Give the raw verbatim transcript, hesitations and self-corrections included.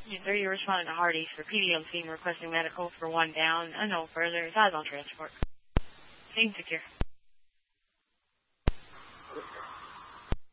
User, you responded to Hardee's for P D M team requesting medical for one down. Unknown further. Size on transport. Scene secure.